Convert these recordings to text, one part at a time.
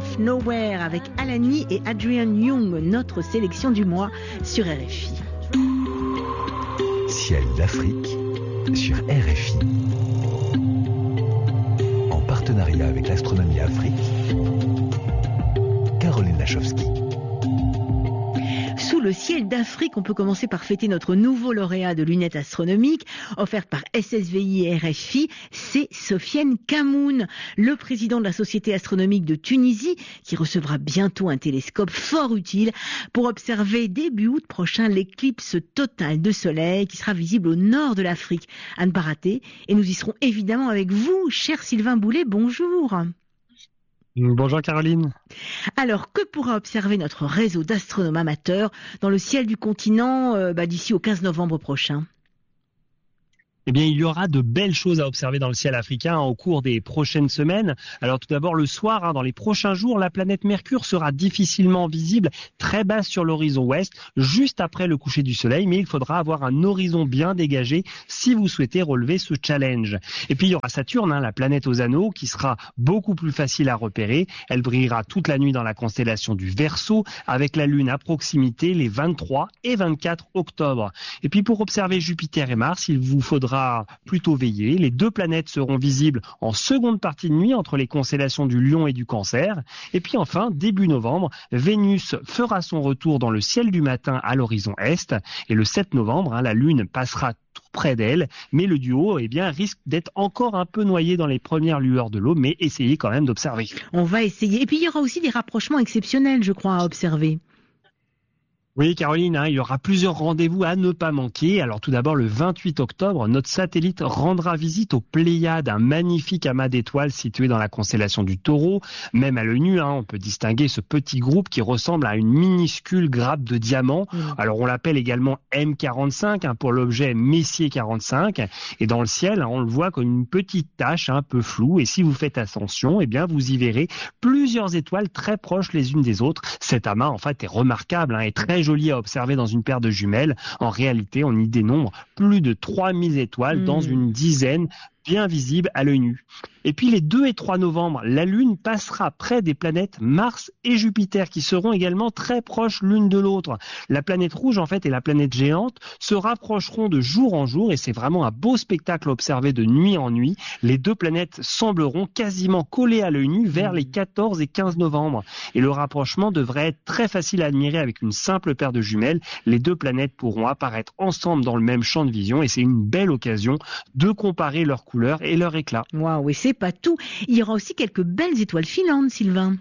of Nowhere avec Alani et Adrian Young, notre sélection du mois sur RFI. Ciel d'Afrique sur RFI. En partenariat avec l'Astronomie Afrique, Caroline Lachowski. Sous le ciel d'Afrique, on peut commencer par fêter notre nouveau lauréat de lunettes astronomiques, offerte par SSVI et RFI, c'est Sofiane Kamoun, le président de la Société astronomique de Tunisie, qui recevra bientôt un télescope fort utile pour observer début août prochain l'éclipse totale de soleil qui sera visible au nord de l'Afrique. À ne pas rater, et nous y serons évidemment avec vous, cher Sylvain Boulet, bonjour. Bonjour Caroline. Alors, que pourra observer notre réseau d'astronomes amateurs dans le ciel du continent d'ici au 15 novembre prochain ? Eh bien, il y aura de belles choses à observer dans le ciel africain au cours des prochaines semaines. Alors tout d'abord, le soir, dans les prochains jours, la planète Mercure sera difficilement visible, très basse sur l'horizon ouest, juste après le coucher du soleil, mais il faudra avoir un horizon bien dégagé si vous souhaitez relever ce challenge. Et puis il y aura Saturne, la planète aux anneaux, qui sera beaucoup plus facile à repérer. Elle brillera toute la nuit dans la constellation du Verseau, avec la Lune à proximité les 23 et 24 octobre. Et puis pour observer Jupiter et Mars, il vous faudra plutôt veiller. Les deux planètes seront visibles en seconde partie de nuit entre les constellations du Lion et du Cancer. Et puis enfin, début novembre, Vénus fera son retour dans le ciel du matin à l'horizon est. Et le 7 novembre, la Lune passera tout près d'elle, mais le duo risque d'être encore un peu noyé dans les premières lueurs de l'aube, mais essayez quand même d'observer. On va essayer. Et puis il y aura aussi des rapprochements exceptionnels, je crois, à observer. Oui, Caroline, il y aura plusieurs rendez-vous à ne pas manquer. Alors tout d'abord, le 28 octobre, notre satellite rendra visite aux Pléiades, un magnifique amas d'étoiles situé dans la constellation du Taureau. Même à l'œil nu, on peut distinguer ce petit groupe qui ressemble à une minuscule grappe de diamants. Alors on l'appelle également M45 pour l'objet Messier 45. Et dans le ciel, on le voit comme une petite tache un peu floue. Et si vous faites attention, vous y verrez plusieurs étoiles très proches les unes des autres. Cet amas, en fait, est remarquable et très joli à observer dans une paire de jumelles. En réalité, on y dénombre plus de 3000 étoiles dans une dizaine, bien visibles à l'œil nu. Et puis les 2 et 3 novembre, la Lune passera près des planètes Mars et Jupiter qui seront également très proches l'une de l'autre. La planète rouge et la planète géante se rapprocheront de jour en jour et c'est vraiment un beau spectacle à observer de nuit en nuit. Les deux planètes sembleront quasiment collées à l'œil nu vers les 14 et 15 novembre. Et le rapprochement devrait être très facile à admirer avec une simple paire de jumelles. Les deux planètes pourront apparaître ensemble dans le même champ de vision et c'est une belle occasion de comparer leurs couleurs et leur éclat. Waouh, et c'est pas tout. Il y aura aussi quelques belles étoiles filantes, Sylvain.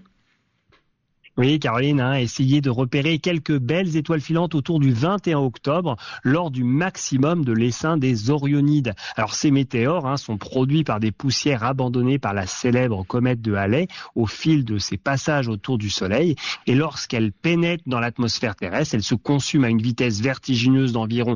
Oui, Caroline, essayez de repérer quelques belles étoiles filantes autour du 21 octobre lors du maximum de l'essaim des Orionides. Alors ces météores sont produits par des poussières abandonnées par la célèbre comète de Halley au fil de ses passages autour du Soleil. Et lorsqu'elles pénètrent dans l'atmosphère terrestre, elles se consument à une vitesse vertigineuse d'environ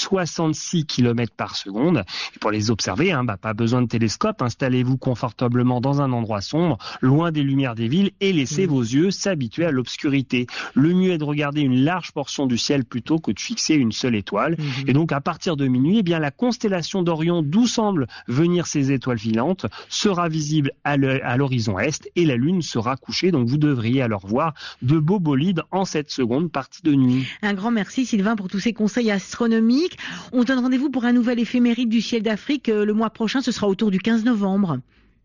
66 km par seconde. Et pour les observer, pas besoin de télescope, installez-vous confortablement dans un endroit sombre, loin des lumières des villes et laissez vos yeux s'habituer à l'obscurité. Le mieux est de regarder une large portion du ciel plutôt que de fixer une seule étoile. Et donc à partir de minuit, la constellation d'Orion, d'où semblent venir ces étoiles filantes, sera visible à l'horizon est et la Lune sera couchée. Donc vous devriez alors voir de beaux bolides en cette seconde partie de nuit. Un grand merci Sylvain pour tous ces conseils astronomiques. On se donne rendez-vous pour un nouvel éphéméride du ciel d'Afrique le mois prochain, ce sera autour du 15 novembre.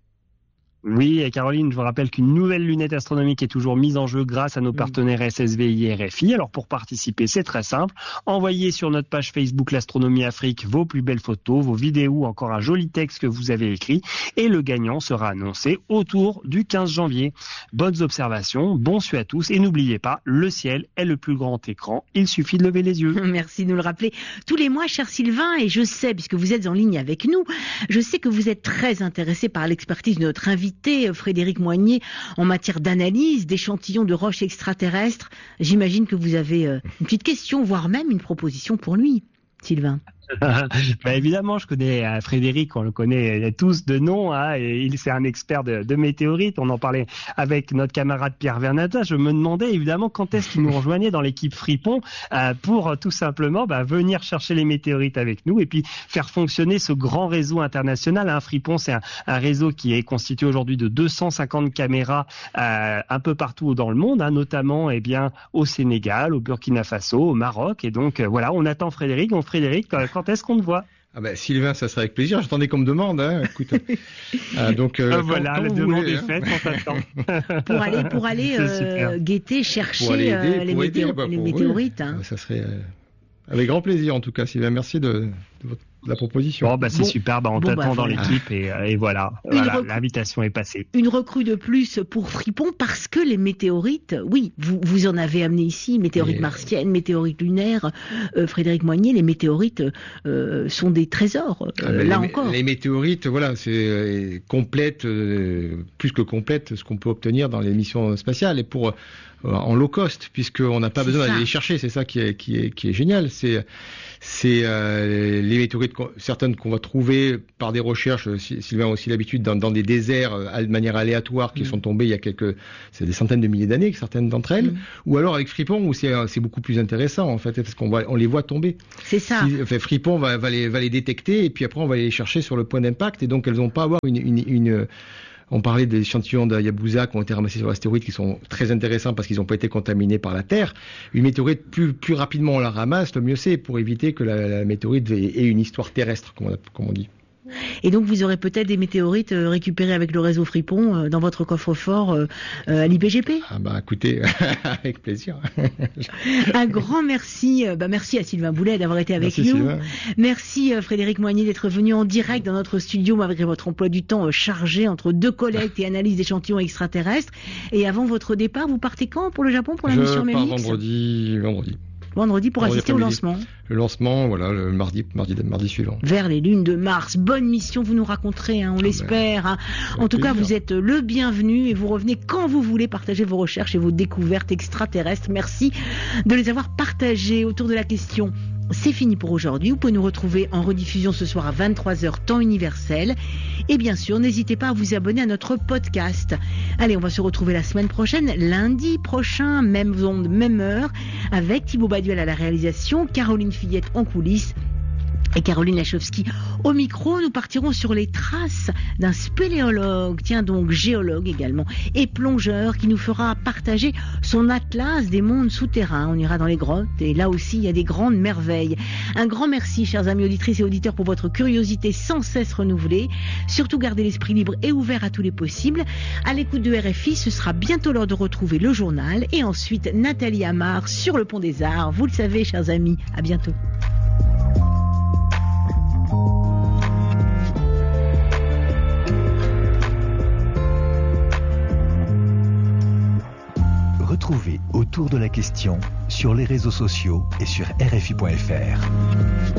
Oui, et Caroline, je vous rappelle qu'une nouvelle lunette astronomique est toujours mise en jeu grâce à nos partenaires SSVI et RFI. Alors pour participer, c'est très simple. Envoyez sur notre page Facebook l'Astronomie Afrique vos plus belles photos, vos vidéos, encore un joli texte que vous avez écrit. Et le gagnant sera annoncé autour du 15 janvier. Bonnes observations, bon suit à tous. Et n'oubliez pas, le ciel est le plus grand écran. Il suffit de lever les yeux. Merci de nous le rappeler tous les mois, cher Sylvain. Et je sais, puisque vous êtes en ligne avec nous, je sais que vous êtes très intéressé par l'expertise de notre invité Frédéric Moignet en matière d'analyse d'échantillons de roches extraterrestres. J'imagine que vous avez une petite question, voire même une proposition pour lui, Sylvain. Bah évidemment, je connais Frédéric, on le connaît tous de nom, hein, et c'est un expert de météorites. On en parlait avec notre camarade Pierre Vernata. Je me demandais évidemment quand est-ce qu'il nous rejoignait dans l'équipe Fripon pour tout simplement venir chercher les météorites avec nous et puis faire fonctionner ce grand réseau international. Hein. Fripon, c'est un réseau qui est constitué aujourd'hui de 250 caméras un peu partout dans le monde, hein, notamment au Sénégal, au Burkina Faso, au Maroc. Et donc voilà, on attend Frédéric. Donc Frédéric, quand est-ce qu'on te voit? Sylvain, ça serait avec plaisir. J'attendais qu'on me demande. Hein. Écoute, voilà, la demande est faite, on t'attend. Pour aller guetter, chercher les météorites. Oui. Hein. Ça serait avec grand plaisir, en tout cas, Sylvain. Merci de la proposition. C'est super, on t'attend dans l'équipe et voilà, l'invitation est passée. Une recrue de plus pour Fripon parce que les météorites, oui, vous en avez amené ici, météorites martiennes, météorites lunaires, Frédéric Moignet, les météorites sont des trésors, encore. Les météorites, voilà, c'est complète, plus que complète, ce qu'on peut obtenir dans les missions spatiales et pour en low cost, puisqu'on n'a pas besoin d'aller les chercher, c'est ça qui est génial, c'est les météorites certaines qu'on va trouver par des recherches, Sylvain a aussi l'habitude, dans des déserts de manière aléatoire qui sont tombés il y a c'est des centaines de milliers d'années, certaines d'entre elles, ou alors avec Fripon où c'est beaucoup plus intéressant en fait, parce on les voit tomber. C'est ça. Fripon va les détecter et puis après on va les chercher sur le point d'impact et donc elles vont pas avoir on parlait des échantillons d'Hayabusa qui ont été ramassés sur l'astéroïde qui sont très intéressants parce qu'ils n'ont pas été contaminés par la Terre. Une météorite, plus rapidement on la ramasse, le mieux c'est pour éviter que la météorite ait une histoire terrestre, comme on dit. Et donc vous aurez peut-être des météorites récupérées avec le réseau Fripon dans votre coffre-fort à l'IPGP. Écoutez, avec plaisir. Un grand merci. Merci à Sylvain Boulet d'avoir été avec nous. Sylvain. Merci Frédéric Moignet d'être venu en direct dans notre studio malgré votre emploi du temps chargé entre 2 collectes et analyse d'échantillons extraterrestres. Et avant votre départ, vous partez quand pour le Japon pour la mission Mémix? Vendredi pour assister au lancement. Le lancement, voilà, le mardi suivant. Vers les lunes de Mars. Bonne mission, vous nous raconterez, on l'espère. Hein. En tout cas, vous êtes le bienvenu et vous revenez quand vous voulez partager vos recherches et vos découvertes extraterrestres. Merci de les avoir partagées autour de la question. C'est fini pour aujourd'hui. Vous pouvez nous retrouver en rediffusion ce soir à 23h, temps universel. Et bien sûr, n'hésitez pas à vous abonner à notre podcast. Allez, on va se retrouver la semaine prochaine, lundi prochain, même onde, même heure, avec Thibaut Baduel à la réalisation, Caroline Fillette en coulisses. Et Caroline Lachowski au micro. Nous partirons sur les traces d'un spéléologue, donc géologue également, et plongeur qui nous fera partager son atlas des mondes souterrains. On ira dans les grottes et là aussi il y a des grandes merveilles. Un grand merci, chers amis auditrices et auditeurs, pour votre curiosité sans cesse renouvelée. Surtout gardez l'esprit libre et ouvert à tous les possibles. À l'écoute de RFI, ce sera bientôt l'heure de retrouver le journal et ensuite Nathalie Amar sur le Pont des Arts. Vous le savez, chers amis, à bientôt. Retrouvez Autour de la question sur les réseaux sociaux et sur RFI.fr.